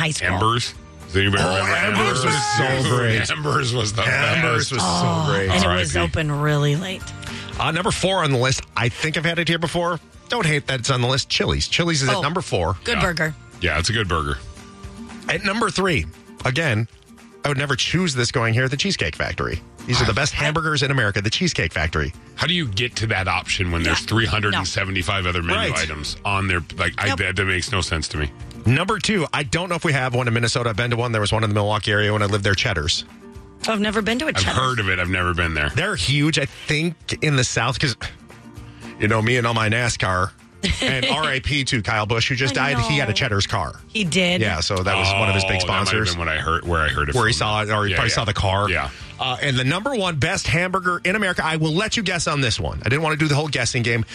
high school. Embers. Does anybody remember Embers was so great. Embers was the Embers best. was so great. And it R.I.P. was open really late. Number 4 on the list. I think I've had it here before. Don't hate that it's on the list. Chili's. Chili's is at number 4. Good burger. Yeah, it's a good burger. At number 3, again, I would never choose this going here at the Cheesecake Factory. These are the best hamburgers in America, the Cheesecake Factory. How do you get to that option when there's 375 other menu items on there? That makes no sense to me. Number 2, I don't know if we have one in Minnesota. I've been to one. There was one in the Milwaukee area when I lived there, Cheddar's. I've never been to a Cheddar's. I've heard of it. I've never been there. They're huge, I think, in the South because, me and all my NASCAR. And R.I.P. to Kyle Busch, who just died. He had a Cheddar's car. He did? Yeah, so that was one of his big sponsors. That might have been where I heard it Where from. he saw it, or he probably saw the car. Yeah. And the number 1 best hamburger in America, I will let you guess on this one. I didn't want to do the whole guessing game.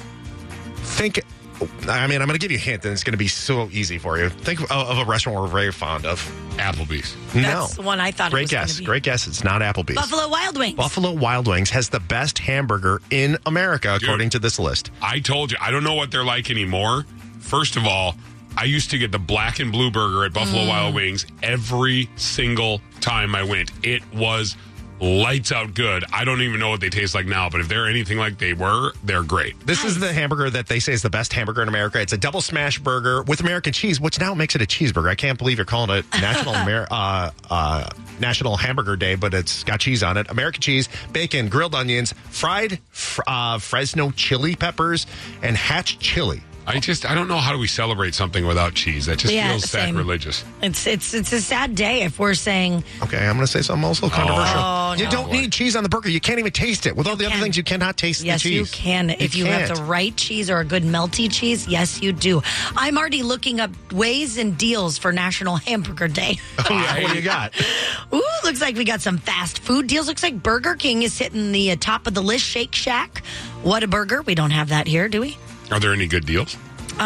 I'm going to give you a hint, and it's going to be so easy for you. Think of a restaurant we're very fond of. Applebee's. That's the one I thought it was going to be. Great guess. It's not Applebee's. Buffalo Wild Wings. Buffalo Wild Wings has the best hamburger in America, according to this list. I told you, I don't know what they're like anymore. First of all, I used to get the black and blue burger at Buffalo Wild Wings every single time I went. It was lights out good. I don't even know what they taste like now, but if they're anything like they were, they're great. This is the hamburger that they say is the best hamburger in America. It's a double smash burger with American cheese, which now makes it a cheeseburger. I can't believe you're calling it National Hamburger Day, but it's got cheese on it. American cheese, bacon, grilled onions, fried Fresno chili peppers, and Hatch chili. I don't know how do we celebrate something without cheese. That just feels same. sacrilegious. It's a sad day if we're saying. Okay, I'm going to say something also controversial. Oh, you don't need cheese on the burger. You can't even taste it. With all the other things, you cannot taste the cheese. Yes, you can. If you have the right cheese or a good melty cheese, yes, you do. I'm already looking up ways and deals for National Hamburger Day. Oh, yeah. What do you got? Ooh, looks like we got some fast food deals. Looks like Burger King is hitting the top of the list. Shake Shack. What a burger. We don't have that here, do we? Are there any good deals?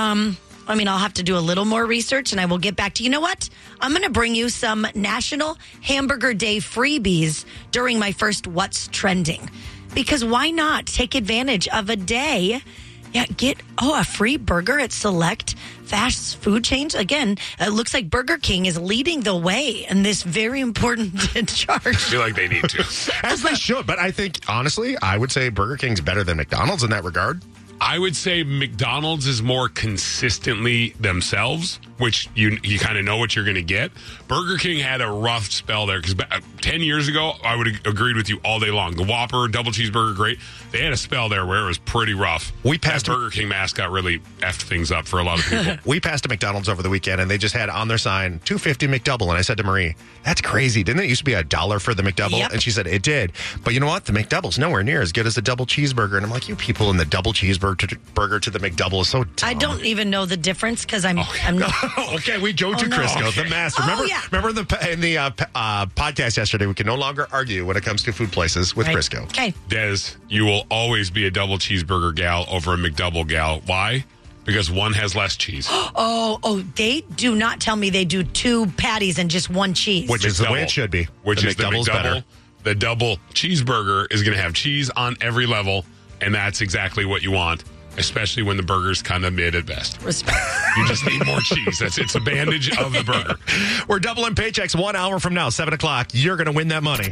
I'll have to do a little more research and I will get back to you. You know what? I'm going to bring you some National Hamburger Day freebies during my first What's Trending. Because why not take advantage of a day? Yeah, get a free burger at select fast food chains. Again, it looks like Burger King is leading the way in this very important charge. I feel like they need to. As they should. But I think, honestly, I would say Burger King's better than McDonald's in that regard. I would say McDonald's is more consistently themselves, which you kind of know what you're going to get. Burger King had a rough spell there because 10 years ago, I would have agreed with you all day long. The Whopper, double cheeseburger, great. They had a spell there where it was pretty rough. That Burger King mascot really effed things up for a lot of people. We passed a McDonald's over the weekend, and they just had on their sign, $2.50 McDouble. And I said to Marie, that's crazy. Didn't it used to be $1 for the McDouble? Yep. And she said, it did. But you know what? The McDouble's nowhere near as good as a double cheeseburger. And I'm like, you people in the double cheeseburger to the McDouble is so dumb. I don't even know the difference because I'm not. Okay, we go to Crisco, the master. Remember in the podcast yesterday, we can no longer argue when it comes to food places with Crisco. Okay. Des, you will always be a double cheeseburger gal over a McDouble gal. Why? Because one has less cheese. They do not tell me they do 2 patties and just 1 cheese. Which is the way it should be. Which is the McDouble. Better. The double cheeseburger is going to have cheese on every level, and that's exactly what you want, especially when the burger's kind of mid at best. Respect. You just need more cheese. It's a bandage of the burger. We're doubling paychecks 1 hour from now, 7 o'clock. You're going to win that money.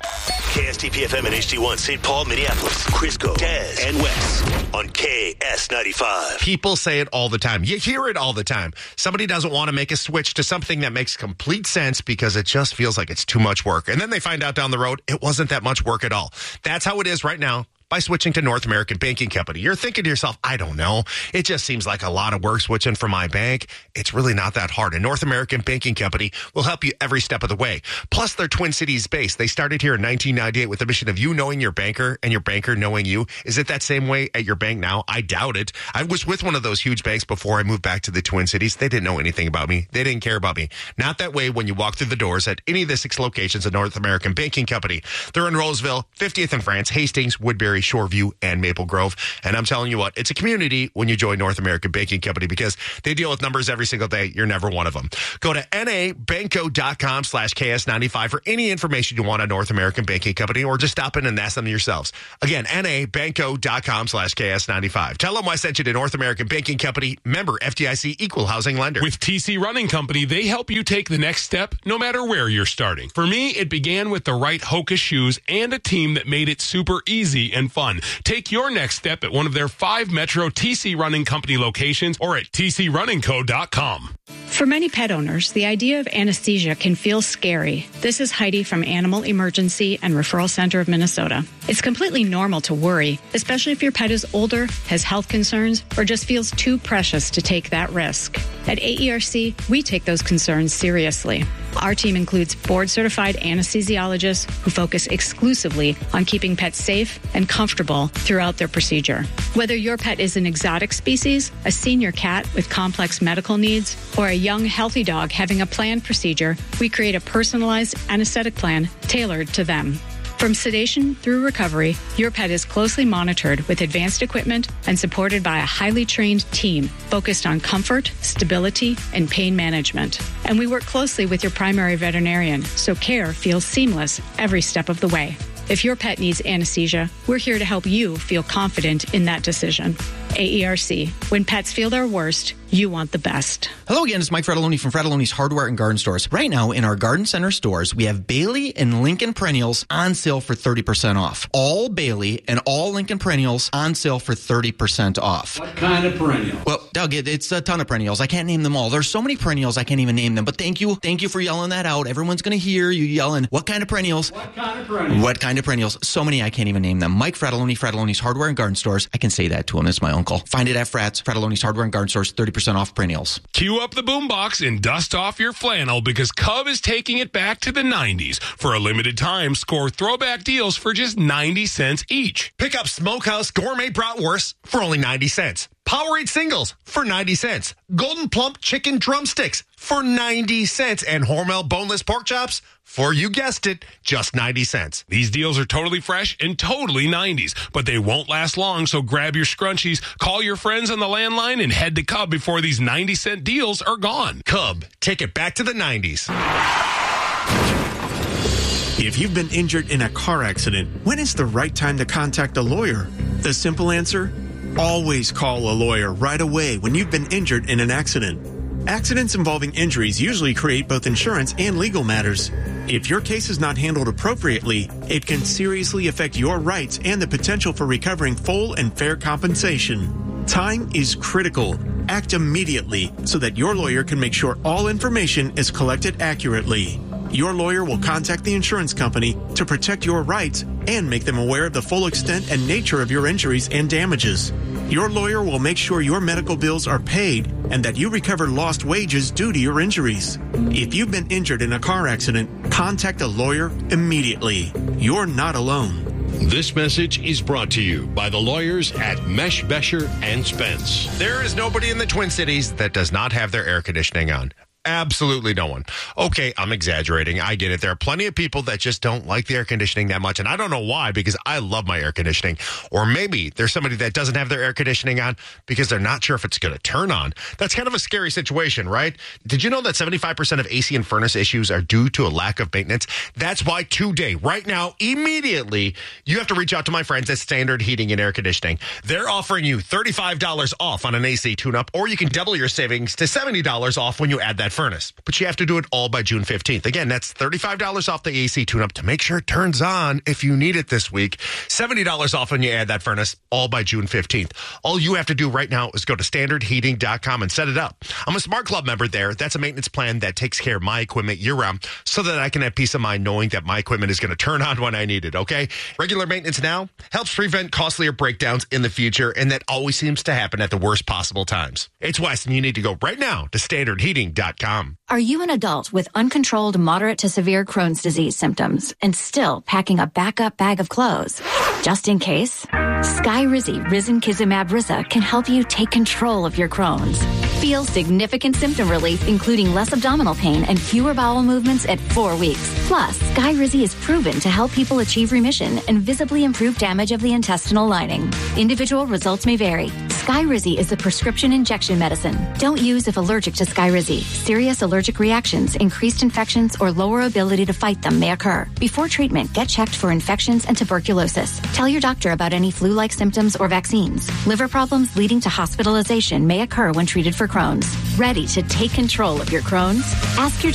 KSTP-FM and HD1, St. Paul, Minneapolis, Crisco, Des, and Wes on KS95. People say it all the time. You hear it all the time. Somebody doesn't want to make a switch to something that makes complete sense because it just feels like it's too much work. And then they find out down the road, it wasn't that much work at all. That's how it is right now. By switching to North American Banking Company. You're thinking to yourself, I don't know. It just seems like a lot of work switching from my bank. It's really not that hard. And North American Banking Company will help you every step of the way. Plus, they're Twin Cities based. They started here in 1998 with the mission of you knowing your banker and your banker knowing you. Is it that same way at your bank now? I doubt it. I was with one of those huge banks before I moved back to the Twin Cities. They didn't know anything about me. They didn't care about me. Not that way when you walk through the doors at any of the 6 locations of North American Banking Company. They're in Roseville, 50th and France, Hastings, Woodbury, Sunbury, Shoreview, and Maple Grove. And I'm telling you what, it's a community when you join North American Banking Company because they deal with numbers every single day. You're never one of them. Go to nabanco.com/KS95 for any information you want on North American Banking Company, or just stop in and ask them yourselves. Again, nabanco.com/KS95. Tell them I sent you to North American Banking Company, member FDIC, equal housing lender. With TC Running Company, they help you take the next step no matter where you're starting. For me, it began with the right Hoka shoes and a team that made it super easy and fun. Take your next step at one of their 5 Metro TC Running Company locations or at tcrunningco.com. For many pet owners, the idea of anesthesia can feel scary. This is Heidi from Animal Emergency and Referral Center of Minnesota. It's completely normal to worry, especially if your pet is older, has health concerns, or just feels too precious to take that risk. At AERC, we take those concerns seriously. Our team includes board-certified anesthesiologists who focus exclusively on keeping pets safe and comfortable throughout their procedure. Whether your pet is an exotic species, a senior cat with complex medical needs, or a young, healthy dog having a planned procedure, we create a personalized anesthetic plan tailored to them. From sedation through recovery, your pet is closely monitored with advanced equipment and supported by a highly trained team focused on comfort, stability, and pain management. And we work closely with your primary veterinarian, so care feels seamless every step of the way. If your pet needs anesthesia, we're here to help you feel confident in that decision. AERC. When pets feel their worst, you want the best. Hello again, it's Mike Fratelloni from Fratelloni's Hardware and Garden Stores. Right now in our garden center stores, we have Bailey and Lincoln perennials on sale for 30% off. All Bailey and all Lincoln perennials on sale for 30% off. What kind of perennial? Well, Doug, it's a ton of perennials. I can't name them all. There's so many perennials I can't even name them. But thank you for yelling that out. Everyone's going to hear you yelling, what kind of perennials? What kind of perennials? What kind of perennials? So many I can't even name them. Mike Fratelloni, Fratelloni's Hardware and Garden Stores. I can say that to him. It's my uncle. Find it at Fratelloni's Hardware and Garden Stores, 30% off perennials. Cue up the boombox and dust off your flannel because Cub is taking it back to the 90s. For a limited time, score throwback deals for just 90 cents each. Pick up Smokehouse Gourmet Bratwurst for only 90 cents. Powerade Singles for 90 cents. Golden Plump Chicken Drumsticks for 90 cents. And Hormel Boneless Pork Chops for, you guessed it, just 90 cents. These deals are totally fresh and totally 90s, but they won't last long, so grab your scrunchies, call your friends on the landline, and head to Cub before these 90-cent deals are gone. Cub, take it back to the 90s. If you've been injured in a car accident, when is the right time to contact a lawyer? The simple answer? Always call a lawyer right away when you've been injured in an accident. Accidents involving injuries usually create both insurance and legal matters. If your case is not handled appropriately, it can seriously affect your rights and the potential for recovering full and fair compensation. Time is critical. Act immediately so that your lawyer can make sure all information is collected accurately. Your lawyer will contact the insurance company to protect your rights and make them aware of the full extent and nature of your injuries and damages. Your lawyer will make sure your medical bills are paid and that you recover lost wages due to your injuries. If you've been injured in a car accident, contact a lawyer immediately. You're not alone. This message is brought to you by the lawyers at Mesh, Besher and Spence. There is nobody in the Twin Cities that does not have their air conditioning on. Absolutely no one. Okay, I'm exaggerating. I get it. There are plenty of people that just don't like the air conditioning that much. And I don't know why, because I love my air conditioning. Or maybe there's somebody that doesn't have their air conditioning on because they're not sure if it's going to turn on. That's kind of a scary situation, right? Did you know that 75% of AC and furnace issues are due to a lack of maintenance? That's why today, right now, immediately, you have to reach out to my friends at Standard Heating and Air Conditioning. They're offering you $35 off on an AC tune-up, or you can double your savings to $70 off when you add that furnace. But you have to do it all by June 15th. Again, that's $35 off the AC tune-up to make sure it turns on if you need it this week. $70 off when you add that furnace, all by June 15th. All you have to do right now is go to standardheating.com and set it up. I'm a Smart Club member there. That's a maintenance plan that takes care of my equipment year-round so that I can have peace of mind knowing that my equipment is going to turn on when I need it, okay? Regular maintenance now helps prevent costlier breakdowns in the future, and that always seems to happen at the worst possible times. It's Wes, and you need to go right now to standardheating.com. Are you an adult with uncontrolled moderate to severe Crohn's disease symptoms and still packing a backup bag of clothes? Just in case, Skyrizi Risankizumab Riza can help you take control of your Crohn's. Feel significant symptom relief, including less abdominal pain and fewer bowel movements at 4 weeks. Plus, Skyrizi is proven to help people achieve remission and visibly improve damage of the intestinal lining. Individual results may vary. Skyrizi is a prescription injection medicine. Don't use if allergic to Skyrizi. Serious allergic reactions, increased infections, or lower ability to fight them may occur. Before treatment, get checked for infections and tuberculosis. Tell your doctor about any flu-like symptoms or vaccines. Liver problems leading to hospitalization may occur when treated for Crohn's. Ready to take control of your Crohn's? Ask your